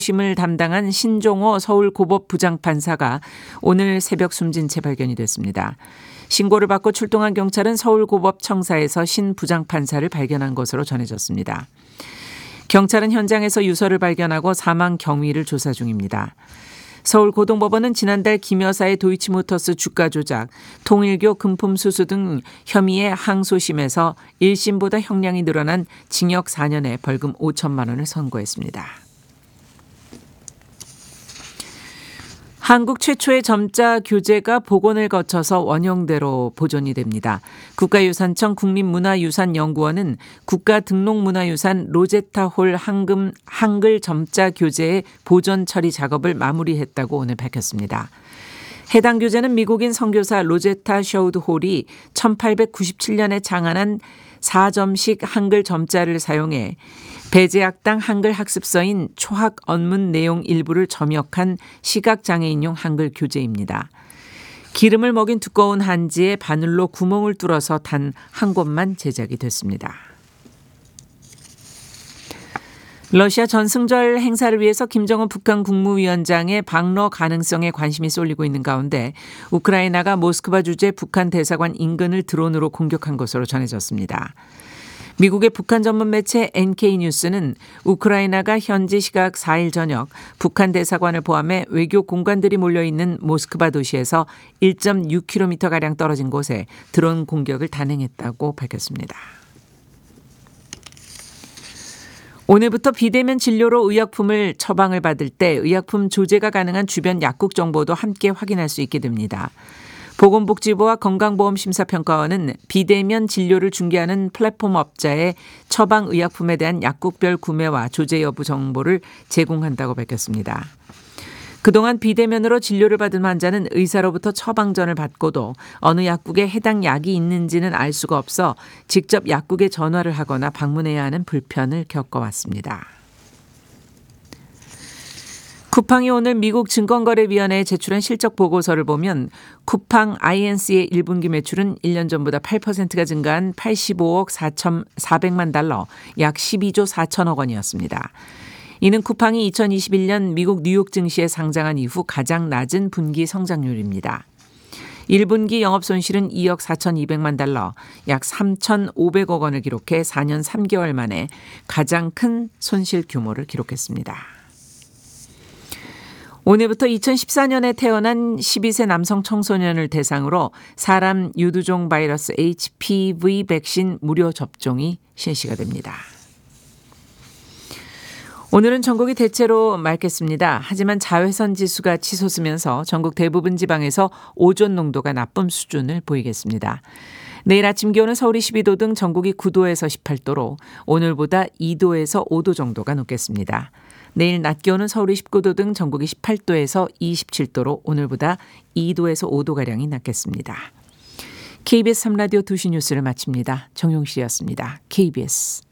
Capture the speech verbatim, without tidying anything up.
심을 담당한 신종호 서울고법 부장판사가 오늘 새벽 숨진 채 발견이 됐습니다. 신고를 받고 출동한 경찰은 서울고법 청사에서 신 부장판사를 발견한 것으로 전해졌습니다. 경찰은 현장에서 유서를 발견하고 사망 경위를 조사 중입니다. 서울고등법원은 지난달 김 여사의 도이치모터스 주가 조작, 통일교 금품 수수 등 혐의의 항소심에서 일 심보다 형량이 늘어난 징역 사 년에 벌금 오천만 원을 선고했습니다. 한국 최초의 점자 교재가 복원을 거쳐서 원형대로 보존이 됩니다. 국가유산청 국립문화유산연구원은 국가등록문화유산 로제타홀 한금, 한글 점자 교재의 보존 처리 작업을 마무리했다고 오늘 밝혔습니다. 해당 교재는 미국인 선교사 로제타 셔우드 홀이 천팔백구십칠 년에 창안한 사 점식 한글 점자를 사용해 배제학당 한글 학습서인 초학 언문 내용 일부를 점역한 시각장애인용 한글 교재입니다. 기름을 먹인 두꺼운 한지에 바늘로 구멍을 뚫어서 단 한 곳만 제작이 됐습니다. 러시아 전승절 행사를 위해서 김정은 북한 국무위원장의 방러 가능성에 관심이 쏠리고 있는 가운데 우크라이나가 모스크바 주재 북한 대사관 인근을 드론으로 공격한 것으로 전해졌습니다. 미국의 북한 전문 매체 엔케이뉴스는 우크라이나가 현지 시각 사 일 저녁 북한 대사관을 포함해 외교 공관들이 몰려있는 모스크바 도시에서 일 점 육 킬로미터가량 떨어진 곳에 드론 공격을 단행했다고 밝혔습니다. 오늘부터 비대면 진료로 의약품을 처방을 받을 때 의약품 조제가 가능한 주변 약국 정보도 함께 확인할 수 있게 됩니다. 보건복지부와 건강보험심사평가원은 비대면 진료를 중개하는 플랫폼 업자의 처방 의약품에 대한 약국별 구매와 조제 여부 정보를 제공한다고 밝혔습니다. 그동안 비대면으로 진료를 받은 환자는 의사로부터 처방전을 받고도 어느 약국에 해당 약이 있는지는 알 수가 없어 직접 약국에 전화를 하거나 방문해야 하는 불편을 겪어왔습니다. 쿠팡이 오늘 미국 증권거래위원회에 제출한 실적 보고서를 보면 쿠팡 아이엔씨의 일 분기 매출은 일 년 전보다 팔 퍼센트가 증가한 팔십오억 사천사백만 달러, 약 십이조 사천억 원이었습니다. 이는 쿠팡이 이천이십일 년 미국 뉴욕 증시에 상장한 이후 가장 낮은 분기 성장률입니다. 일 분기 영업손실은 이억 사천이백만 달러, 약 삼천오백억 원을 기록해 사 년 삼 개월 만에 가장 큰 손실 규모를 기록했습니다. 오늘부터 이천십사 년에 태어난 십이 세 남성 청소년을 대상으로 사람 유두종 바이러스 에이치피브이 백신 무료 접종이 실시가 됩니다. 오늘은 전국이 대체로 맑겠습니다. 하지만 자외선 지수가 치솟으면서 전국 대부분 지방에서 오존 농도가 나쁨 수준을 보이겠습니다. 내일 아침 기온은 서울이 십이 도 등 전국이 구 도에서 십팔 도로 오늘보다 이 도에서 오 도 정도가 높겠습니다. 내일 낮 기온은 서울이 십구 도 등 전국이 십팔 도에서 이십칠 도로 오늘보다 이 도에서 오 도가량이 낮겠습니다. 케이비에스 삼 라디오 두 시 뉴스를 마칩니다. 정용 씨였습니다. 케이비에스